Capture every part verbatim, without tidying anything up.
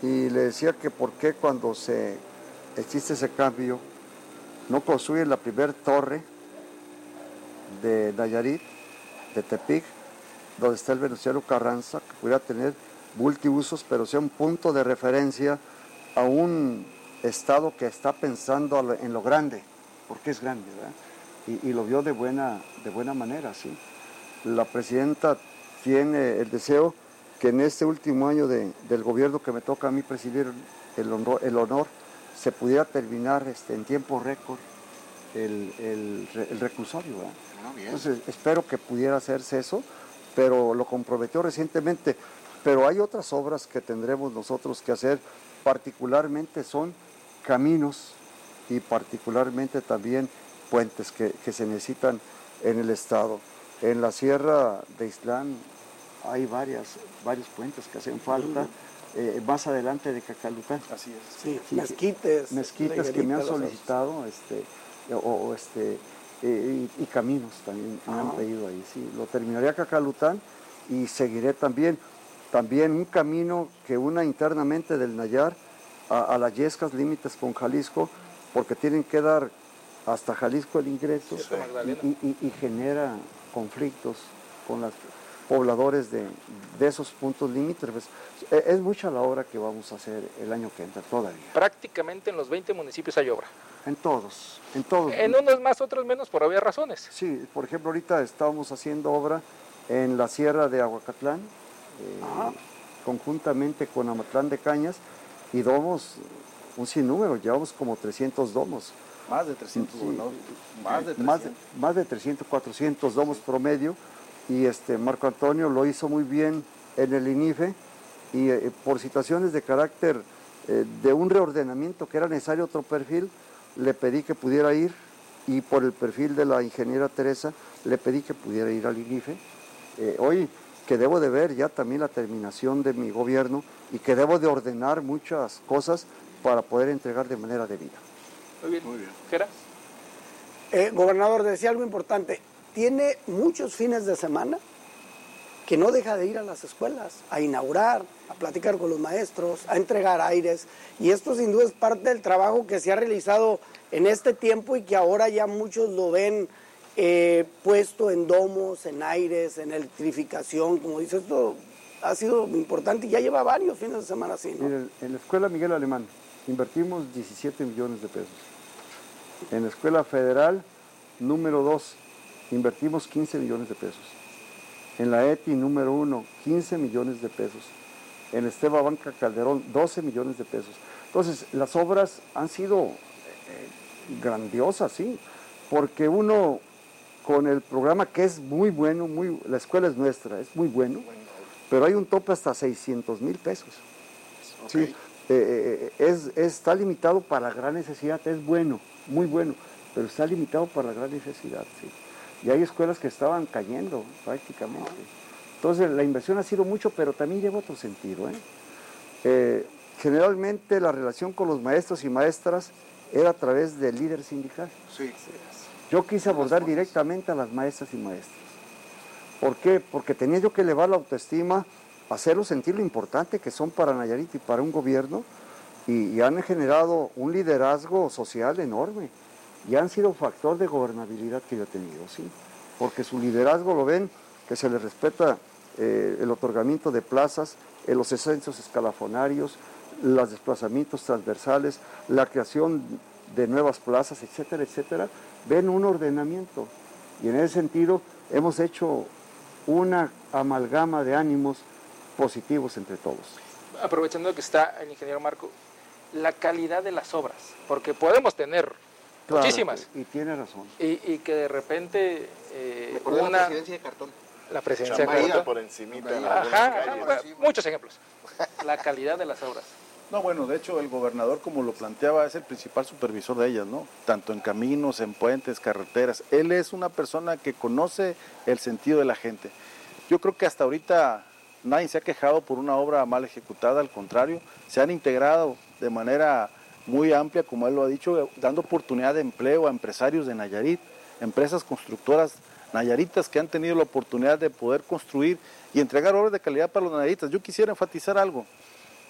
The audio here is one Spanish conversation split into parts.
y le decía que por qué cuando se existe ese cambio no construyen la primer torre de Nayarit, de Tepic, donde está el Venustiano Carranza, que pudiera tener multiusos, pero sea un punto de referencia a un estado que está pensando en lo grande, porque es grande, ¿verdad? Y, y lo vio de buena, de buena manera, sí. La presidenta tiene el deseo que en este último año de, del gobierno que me toca a mí presidir el honor, el honor se pudiera terminar este, en tiempo récord el, el, el reclusorio, ¿verdad? Ah, bien. Entonces espero que pudiera hacerse eso, pero lo comprometió recientemente. Pero hay otras obras que tendremos nosotros que hacer, particularmente son caminos y particularmente también puentes que, que se necesitan en el estado. En la Sierra de Islán hay varias, varios puentes que hacen falta, uh-huh. eh, más adelante de Cacalután. Así es. Sí, sí, mezquites. Mezquites que me han solicitado, este, o, o este, eh, y, y caminos también me uh-huh. han pedido ahí. Sí, lo terminaría Cacalután y seguiré también. También un camino que una internamente del Nayar a, a las Yescas, límites con Jalisco, porque tienen que dar hasta Jalisco el ingreso, sí, y, y, y genera conflictos con los pobladores de, de esos puntos límites. Pues, es mucha la obra que vamos a hacer el año que entra todavía. Prácticamente en los veinte municipios hay obra. En todos, en todos. En unos más, otros menos, por obvias razones. Sí, por ejemplo, ahorita estamos haciendo obra en la Sierra de Aguacatlán, eh, conjuntamente con Amatlán de Cañas, y domos, un sinnúmero, llevamos como trescientos domos. Más de trescientos, sí, ¿no? Más de trescientos. Más de, más de trescientos, cuatrocientos domos promedio, y este Marco Antonio lo hizo muy bien en el INIFE, y eh, por situaciones de carácter eh, de un reordenamiento que era necesario otro perfil, le pedí que pudiera ir, y por el perfil de la ingeniera Teresa, le pedí que pudiera ir al INIFE. Eh, hoy que debo de ver ya también la terminación de mi gobierno y que debo de ordenar muchas cosas para poder entregar de manera debida. Muy bien. Muy bien. ¿Gera? Eh, gobernador, decía algo importante. Tiene muchos fines de semana que no deja de ir a las escuelas, a inaugurar, a platicar con los maestros, a entregar aires. Y esto sin duda es parte del trabajo que se ha realizado en este tiempo y que ahora ya muchos lo ven eh, puesto en domos, en aires, en electrificación. Como dice, esto ha sido importante y ya lleva varios fines de semana así, ¿no? Miren, en la Escuela Miguel Alemán invertimos diecisiete millones de pesos. En la Escuela Federal número dos invertimos quince millones de pesos. En la E T I número uno, quince millones de pesos. En Esteban Banca Calderón, doce millones de pesos. Entonces, las obras han sido eh, grandiosas, sí, porque uno con el programa que es muy bueno, muy, la escuela es nuestra, es muy bueno, pero hay un tope hasta seiscientos mil pesos. Okay. Sí, eh, es, está limitado para la gran necesidad, es bueno, muy bueno, pero está limitado para la gran necesidad, sí. Y hay escuelas que estaban cayendo prácticamente. Entonces la inversión ha sido mucho, pero también lleva otro sentido, ¿eh? Eh, generalmente la relación con los maestros y maestras era a través del líder sindical. Sí. Yo quise abordar directamente a las maestras y maestros. ¿Por qué? Porque tenía yo que elevar la autoestima, hacerlos sentir lo importante que son para Nayarit y para un gobierno, y, y han generado un liderazgo social enorme. Y han sido factor de gobernabilidad que yo he tenido, sí, porque su liderazgo lo ven, que se les respeta eh, el otorgamiento de plazas, eh, los ascensos escalafonarios, los desplazamientos transversales, la creación de nuevas plazas, etcétera, etcétera, ven un ordenamiento. Y en ese sentido hemos hecho una amalgama de ánimos positivos entre todos. Aprovechando que está el ingeniero Marco, la calidad de las obras, porque podemos tener claro, muchísimas. Y tiene razón. Y, y que de repente eh, una... una... La presidencia de cartón. La presidencia Chamaíra de cartón. por encimita. En ajá, ajá, muchos ejemplos. La calidad de las obras. No, bueno, de hecho el gobernador, como lo planteaba, es el principal supervisor de ellas, ¿no? Tanto en caminos, en puentes, carreteras. Él es una persona que conoce el sentido de la gente. Yo creo que hasta ahorita nadie se ha quejado por una obra mal ejecutada, al contrario, se han integrado de manera muy amplia, como él lo ha dicho, dando oportunidad de empleo a empresarios de Nayarit, empresas constructoras nayaritas que han tenido la oportunidad de poder construir y entregar obras de calidad para los nayaritas. Yo quisiera enfatizar algo.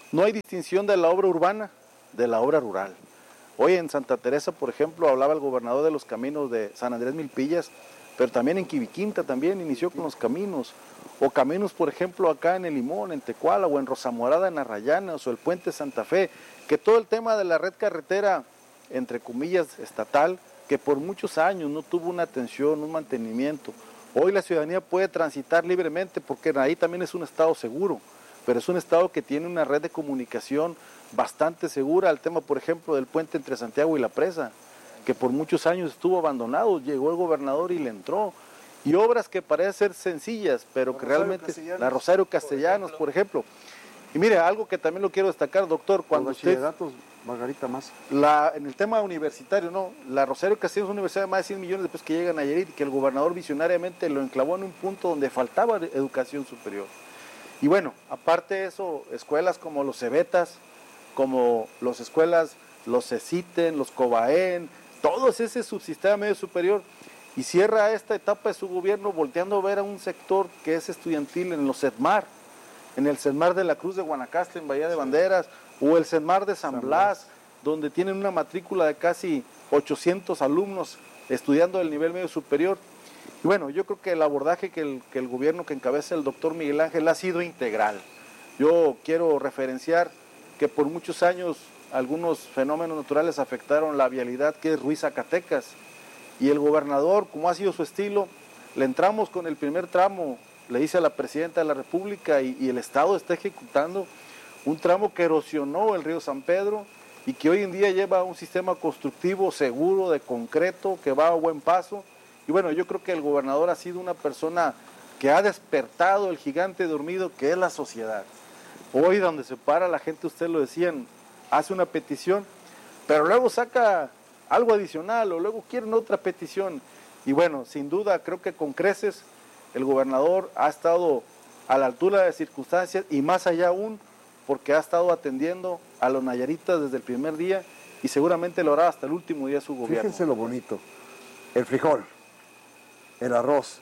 No hay distinción de la obra urbana de la obra rural. Hoy en Santa Teresa, por ejemplo, hablaba el gobernador de los caminos de San Andrés Milpillas, pero también en Quibiquinta también inició con los caminos, o caminos, por ejemplo, acá en El Limón, en Tecuala, o en Rosamorada, en Arrayanas, o el Puente Santa Fe, que todo el tema de la red carretera, entre comillas, estatal, que por muchos años no tuvo una atención, un mantenimiento. Hoy la ciudadanía puede transitar libremente porque ahí también es un estado seguro, pero es un estado que tiene una red de comunicación bastante segura. El tema, por ejemplo, del puente entre Santiago y La Presa, que por muchos años estuvo abandonado, llegó el gobernador y le entró. Y obras que parecen ser sencillas, pero la que Rosario realmente, Castellanos, la Rosario Castellanos, por ejemplo. Por ejemplo. Y mire, algo que también lo quiero destacar, doctor, cuando usted... Margarita Maza. La, en el tema universitario, no, la Rosario Castellanos es una universidad de más de cien millones después que llega a Nayarit, que el gobernador visionariamente lo enclavó en un punto donde faltaba educación superior. Y bueno, aparte de eso, escuelas como los Cebetas, como las escuelas, los CECITEN, los COBAEN, todo ese subsistema medio superior, y cierra esta etapa de su gobierno volteando a ver a un sector que es estudiantil en los CEDMAR, en el CEDMAR de la Cruz de Guanacaste, en Bahía de Banderas, o el CEDMAR de San Blas, donde tienen una matrícula de casi ochocientos alumnos estudiando el nivel medio superior. Y bueno, yo creo que el abordaje que el, que el gobierno que encabeza el doctor Miguel Ángel ha sido integral. Yo quiero referenciar que por muchos años algunos fenómenos naturales afectaron la vialidad que es Ruiz-Zacatecas, y el gobernador, como ha sido su estilo, le entramos con el primer tramo, le dice a la presidenta de la República, y, y el Estado está ejecutando un tramo que erosionó el río San Pedro y que hoy en día lleva un sistema constructivo seguro, de concreto, que va a buen paso. Y bueno, yo creo que el gobernador ha sido una persona que ha despertado el gigante dormido que es la sociedad. Hoy donde se para la gente, usted lo decían, hace una petición, pero luego saca algo adicional o luego quieren otra petición. Y bueno, sin duda creo que con creces el gobernador ha estado a la altura de las circunstancias y más allá aún, porque ha estado atendiendo a los nayaritas desde el primer día y seguramente lo hará hasta el último día de su gobierno. Fíjense lo bonito, el frijol, el arroz,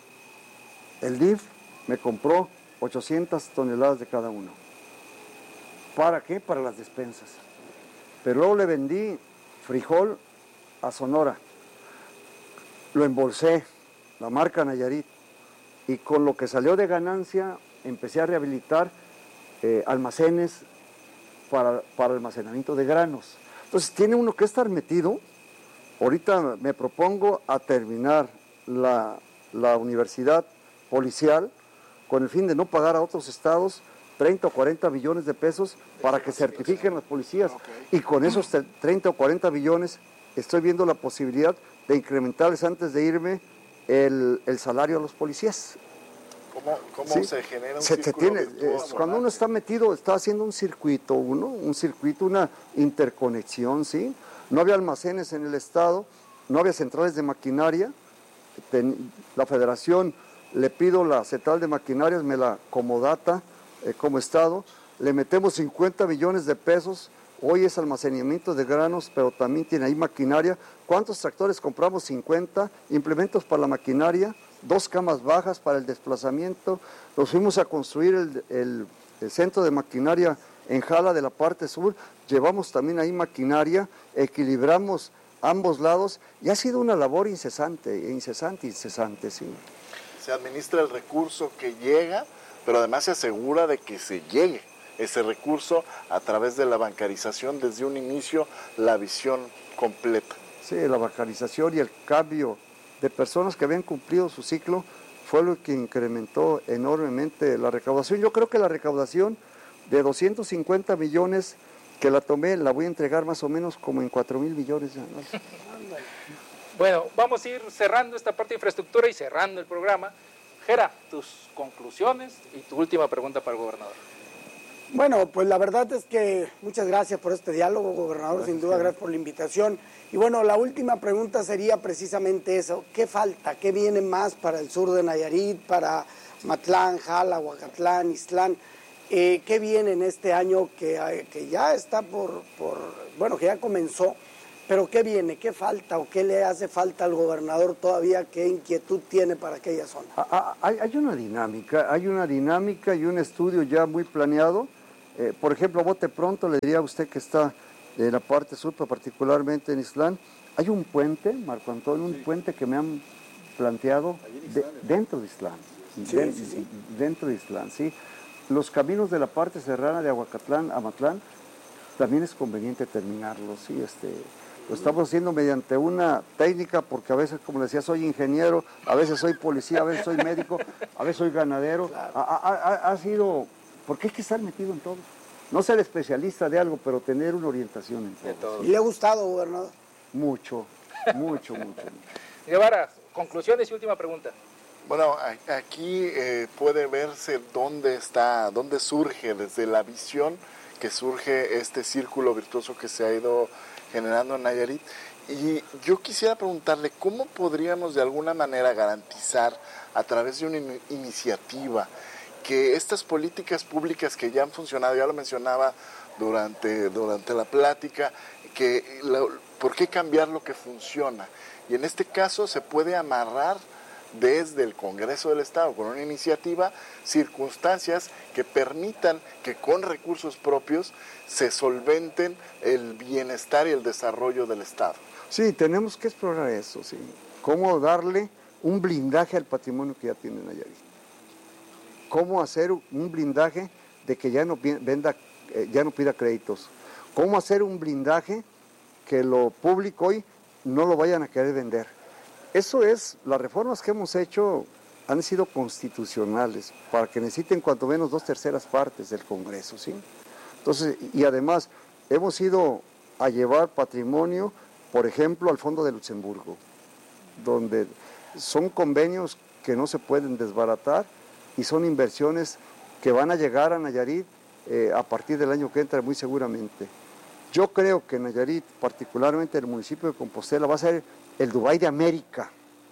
el D I F me compró ochocientas toneladas de cada uno. ¿Para qué? Para las despensas. Pero luego le vendí frijol a Sonora, lo embolsé, la marca Nayarit, y con lo que salió de ganancia empecé a rehabilitar Eh, almacenes para, para almacenamiento de granos. Entonces tiene uno que estar metido. Ahorita me propongo a terminar la, la universidad policial con el fin de no pagar a otros estados treinta o cuarenta billones de pesos para que certifiquen las policías. Y con esos treinta o cuarenta billones estoy viendo la posibilidad de incrementarles antes de irme el, el salario a los policías. ¿Cómo, cómo ¿Sí? se genera un se círculo tiene, virtuoso, es, cuando uno está metido, está haciendo un circuito, uno, un circuito, una interconexión, ¿sí? No había almacenes en el estado, no había centrales de maquinaria. Ten, la federación, le pido la central de maquinarias, me la comodata eh, como estado, le metemos cincuenta millones de pesos. Hoy es almacenamiento de granos, pero también tiene ahí maquinaria. ¿Cuántos tractores compramos? cincuenta, implementos para la maquinaria, dos camas bajas para el desplazamiento. Nos fuimos a construir el, el, el centro de maquinaria en Jala de la parte sur, llevamos también ahí maquinaria, equilibramos ambos lados y ha sido una labor incesante, incesante, incesante, sí. Se administra el recurso que llega, pero además se asegura de que se llegue ese recurso a través de la bancarización desde un inicio, la visión completa. Sí, la bancarización y el cambio de personas que habían cumplido su ciclo fue lo que incrementó enormemente la recaudación. Yo creo que la recaudación de doscientos cincuenta millones que la tomé, la voy a entregar más o menos como en cuatro mil millones. Bueno, vamos a ir cerrando esta parte de infraestructura y cerrando el programa. Gera, tus conclusiones y tu última pregunta para el gobernador. Bueno, pues la verdad es que muchas gracias por este diálogo, gobernador, gracias, sin duda, gracias por la invitación. Y bueno, la última pregunta sería precisamente eso, ¿qué falta? ¿Qué viene más para el sur de Nayarit, para Matlán, Jala, Huacatlán, Ixtlán? Eh, ¿Qué viene en este año que, que ya está por, por, bueno, que ya comenzó, pero qué viene, qué falta o qué le hace falta al gobernador todavía, qué inquietud tiene para aquella zona? Hay, hay una dinámica, hay una dinámica y un estudio ya muy planeado Eh, por ejemplo, bote pronto, le diría a usted que está en la parte sur, pero particularmente en Islán, hay un puente, Marco Antonio, un sí. puente que me han planteado de, dentro de Islán, sí, de, sí, sí. dentro de Islán, ¿sí? Los caminos de la parte serrana de Aguacatlán a Matlán, también es conveniente terminarlos, ¿sí? Este, lo estamos haciendo mediante una técnica, porque a veces, como le decía, soy ingeniero, a veces soy policía, a veces soy médico, a veces soy ganadero, claro. ha, ha, ha sido, porque hay que estar metido en todo. No ser especialista de algo, pero tener una orientación en todo. De todo. ¿Y le ha gustado, gobernador? Mucho, mucho, mucho. Guevara, conclusiones y última pregunta. Bueno, aquí eh, puede verse dónde está, dónde surge, desde la visión que surge este círculo virtuoso que se ha ido generando en Nayarit. Y yo quisiera preguntarle, ¿cómo podríamos de alguna manera garantizar a través de una in- iniciativa que estas políticas públicas que ya han funcionado, ya lo mencionaba durante, durante la plática, que la, ¿por qué cambiar lo que funciona? Y en este caso se puede amarrar desde el Congreso del Estado con una iniciativa, circunstancias que permitan que con recursos propios se solventen el bienestar y el desarrollo del Estado. Sí, tenemos que explorar eso, sí. Cómo darle un blindaje al patrimonio que ya tiene Nayarit. Cómo hacer un blindaje de que ya no venda, ya no pida créditos. Cómo hacer un blindaje que lo público hoy no lo vayan a querer vender. Eso es, las reformas que hemos hecho han sido constitucionales, para que necesiten cuanto menos dos terceras partes del Congreso, ¿sí? Entonces, y además, hemos ido a llevar patrimonio, por ejemplo, al Fondo de Luxemburgo, donde son convenios que no se pueden desbaratar y son inversiones que van a llegar a Nayarit eh, a partir del año que entra muy seguramente. Yo creo que Nayarit, particularmente el municipio de Compostela, va a ser el Dubái de América.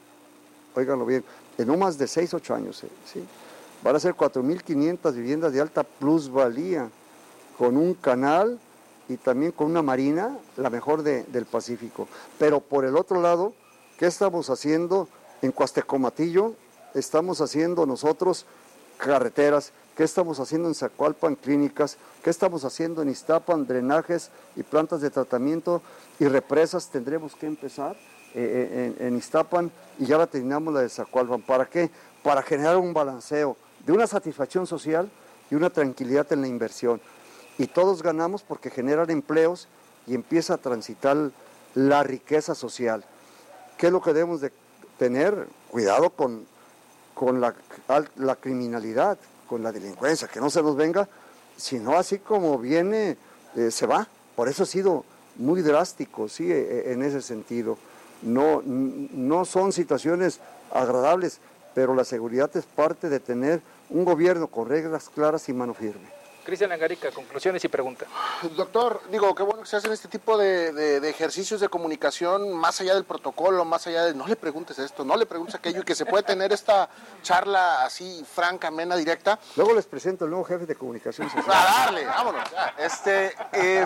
Óiganlo bien, en no más de seis, ocho años, ¿sí? Van a ser cuatro mil quinientas viviendas de alta plusvalía, con un canal y también con una marina, la mejor de, del Pacífico. Pero por el otro lado, ¿qué estamos haciendo en Cuastecomatillo? Estamos haciendo nosotros carreteras. ¿Qué estamos haciendo en Zacualpan? Clínicas. ¿Qué estamos haciendo en Iztapan? Drenajes y plantas de tratamiento y represas. Tendremos que empezar eh, en, en Iztapan y ya la terminamos la de Zacualpan. ¿Para qué? Para generar un balanceo de una satisfacción social y una tranquilidad en la inversión. Y todos ganamos porque generan empleos y empieza a transitar la riqueza social. ¿Qué es lo que debemos de tener? Cuidado con, con la, la criminalidad, con la delincuencia, que no se nos venga, sino así como viene, eh, se va. Por eso ha sido muy drástico, sí, en ese sentido. No, no son situaciones agradables, pero la seguridad es parte de tener un gobierno con reglas claras y mano firme. Cristian Angarica, conclusiones y pregunta. Doctor, digo, qué bueno que se hacen este tipo de, de, de ejercicios de comunicación más allá del protocolo, más allá de no le preguntes esto, no le preguntes aquello, y que se puede tener esta charla así franca, amena, directa. Luego les presento el nuevo jefe de comunicación social. A darle, vámonos. Este, eh,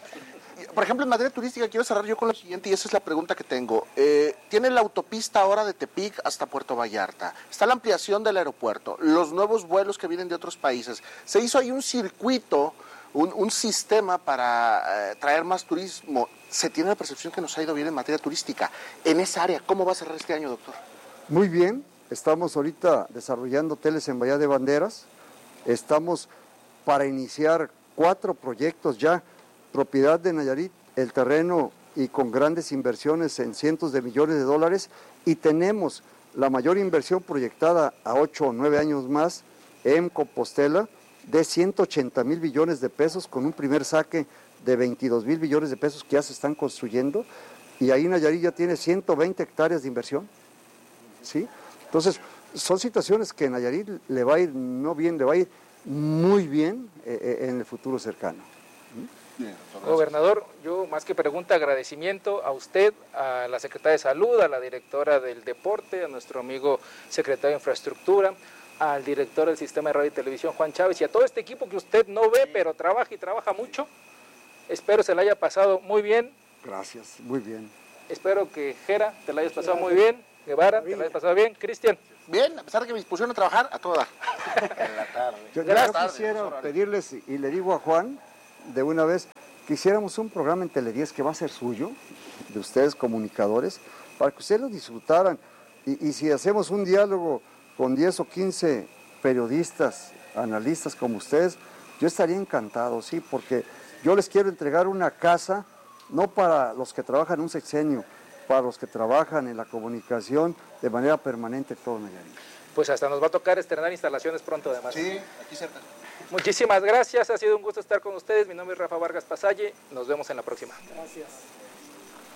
por ejemplo, en materia turística quiero cerrar yo con lo siguiente, y esa es la pregunta que tengo. Eh, tiene la autopista ahora de Tepic hasta Puerto Vallarta, está la ampliación del aeropuerto, los nuevos vuelos que vienen de otros países. Se hizo ahí un circuito, un, un sistema para eh, traer más turismo. Se tiene la percepción que nos ha ido bien en materia turística. En esa área, ¿cómo va a cerrar este año, doctor? Muy bien, estamos ahorita desarrollando hoteles en Bahía de Banderas, estamos para iniciar cuatro proyectos ya, propiedad de Nayarit, el terreno y con grandes inversiones en cientos de millones de dólares, y tenemos la mayor inversión proyectada a ocho o nueve años más en Compostela de ciento ochenta mil billones de pesos, con un primer saque de veintidós mil billones de pesos que ya se están construyendo, y ahí Nayarit ya tiene ciento veinte hectáreas de inversión, ¿sí? Entonces, son situaciones que Nayarit le va a ir no bien, le va a ir muy bien eh, en el futuro cercano. Bien, gobernador, yo más que pregunta, agradecimiento a usted, a la secretaria de Salud, a la directora del Deporte, a nuestro amigo secretario de Infraestructura, al director del Sistema de Radio y Televisión, Juan Chávez, y a todo este equipo que usted no ve, pero trabaja y trabaja mucho. Espero se la haya pasado muy bien. Gracias, muy bien. Espero que, Jera, te la hayas pasado muy bien. Guevara, te la hayas pasado bien. Cristian. Bien, a pesar de que me dispusieron a trabajar, a todo dar. En la tarde. Yo, yo Gracias. quisiera pedirles, y le digo a Juan, de una vez, que hiciéramos un programa en Tele diez que va a ser suyo, de ustedes comunicadores, para que ustedes lo disfrutaran. Y, y si hacemos un diálogo con diez o quince periodistas, analistas como ustedes, yo estaría encantado, sí, porque yo les quiero entregar una casa, no para los que trabajan un sexenio, para los que trabajan en la comunicación de manera permanente todo Nayarit. Pues hasta nos va a tocar estrenar instalaciones pronto además. Sí, aquí cerca. Muchísimas gracias, ha sido un gusto estar con ustedes. Mi nombre es Rafa Vargas Pasalle, nos vemos en la próxima. Gracias.